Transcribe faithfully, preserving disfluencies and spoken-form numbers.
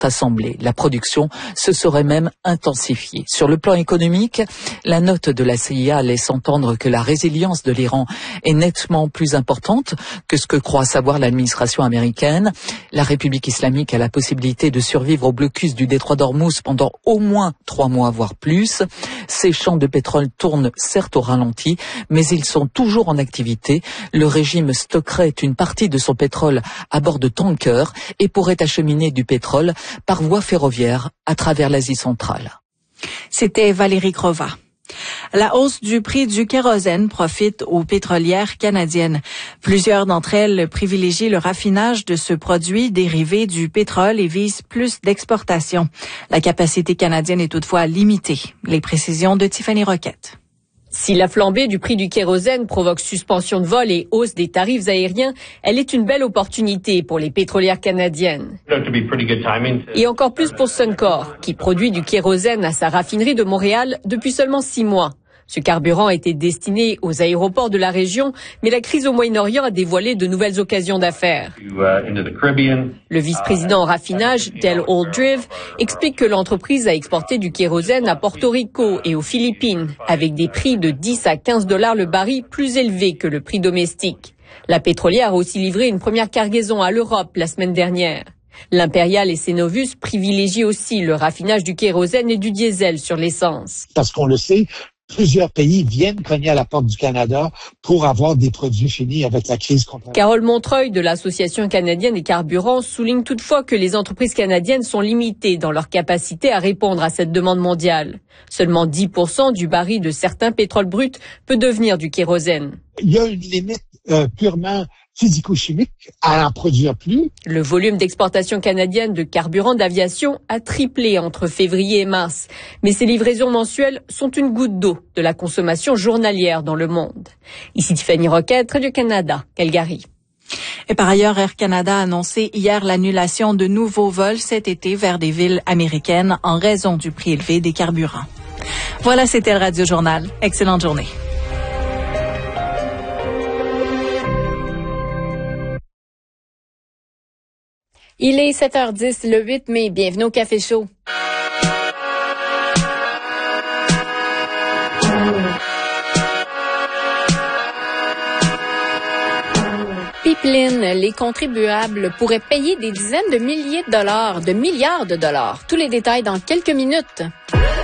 assemblés. La production se serait même intensifiée. Sur le plan économique, la note de la C I A laisse entendre que la résilience de l'Iran est nettement plus importante que ce que croit savoir l'administration américaine. La République islamique a la possibilité de survivre au blocus du détroit d'Ormuz pendant au moins trois mois, voire plus. Ces champs de pétrole tournent certes au ralenti, mais ils sont toujours en activité. Le régime stockerait une partie de son pétrole à bord de tankers et pourrait acheminer du pétrole par voie ferroviaire à travers l'Asie centrale. C'était Valérie Crova. La hausse du prix du kérosène profite aux pétrolières canadiennes. Plusieurs d'entre elles privilégient le raffinage de ce produit dérivé du pétrole et visent plus d'exportation. La capacité canadienne est toutefois limitée. Les précisions de Tiffany Roquette. Si la flambée du prix du kérosène provoque suspension de vol et hausse des tarifs aériens, elle est une belle opportunité pour les pétrolières canadiennes. Et encore plus pour Suncor, qui produit du kérosène à sa raffinerie de Montréal depuis seulement six mois. Ce carburant était destiné aux aéroports de la région, mais la crise au Moyen-Orient a dévoilé de nouvelles occasions d'affaires. Le vice-président en raffinage, Del Oldrive, explique que l'entreprise a exporté du kérosène à Porto Rico et aux Philippines, avec des prix de dix à quinze dollars le baril plus élevés que le prix domestique. La pétrolière a aussi livré une première cargaison à l'Europe la semaine dernière. L'Impérial et Cenovus privilégient aussi le raffinage du kérosène et du diesel sur l'essence. Parce qu'on le sait, plusieurs pays viennent cogner à la porte du Canada pour avoir des produits finis avec la crise contre. Carole Montreuil de l'Association canadienne des carburants souligne toutefois que les entreprises canadiennes sont limitées dans leur capacité à répondre à cette demande mondiale. Seulement dix pour cent du baril de certains pétroles bruts peut devenir du kérosène. Il y a une limite euh, purement physico-chimique à en produire plus. Le volume d'exportation canadienne de carburant d'aviation a triplé entre février et mars. Mais ces livraisons mensuelles sont une goutte d'eau de la consommation journalière dans le monde. Ici Tiffany Roquette, Radio-Canada, Calgary. Et par ailleurs, Air Canada a annoncé hier l'annulation de nouveaux vols cet été vers des villes américaines en raison du prix élevé des carburants. Voilà, c'était le Radio Journal. Excellente journée. Il est sept heures dix, le huit mai. Bienvenue au Café Chaud. Pipeline, les contribuables pourraient payer des dizaines de milliers de dollars, de milliards de dollars. Tous les détails dans quelques minutes.